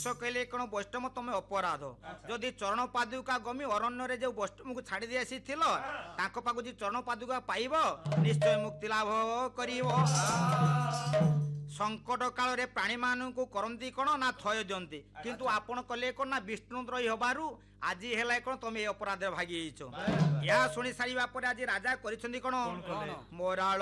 କଂସ କହିଲେ କଣ ବୈଷ୍ଣବ ତମେ ଅପରାଧ ଯଦି ଚରଣ ପାଦୁକା ଗମି ଅରଣ୍ୟରେ ଯୋଉ ବୈଷ୍ଣବକୁ ଛାଡ଼ି ଦେଇ ଆସିଥିଲ ତାଙ୍କ ପାଖକୁ ଯଦି ଚରଣ ପାଦୁକା ପାଇବ ନିଶ୍ଚୟ ମୁକ୍ତି ଲାଭ କରିବ। ସଂକଟ କାଳରେ ପ୍ରାଣୀମାନଙ୍କୁ କରନ୍ତି କଣ ନା ଥୟ ଦିଅନ୍ତି କିନ୍ତୁ ଆପଣ କଲେ କଣ ନା ବିଷ୍ଣୁ ଦ୍ରୋହୀ ହବାରୁ ଆଜି ହେଲା କଣ ତମେ ଏ ଅପରାଧରେ ଭାଗି ଯାଇଛ। ଏହା ଶୁଣି ସାରିବା ପରେ ଆଜି ରାଜା କରିଛନ୍ତି କଣ ମରାଳ